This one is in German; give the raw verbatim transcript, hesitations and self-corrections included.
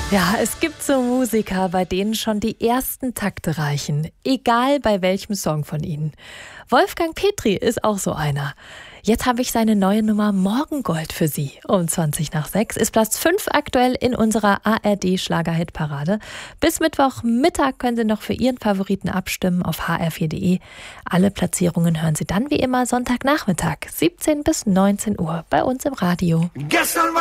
Ja, es gibt so Musiker, bei denen schon die ersten Takte reichen, egal bei welchem Song von ihnen. Wolfgang Petri ist auch so einer. Jetzt habe ich seine neue Nummer Morgengold für Sie. Um zwanzig nach sechs ist Platz fünf aktuell in unserer A R D-Schlager-Hit-Parade. Bis Mittwochmittag können Sie noch für Ihren Favoriten abstimmen auf h r vier punkt d e. Alle Platzierungen hören Sie dann wie immer Sonntagnachmittag, siebzehn bis neunzehn Uhr bei uns im Radio. Gestern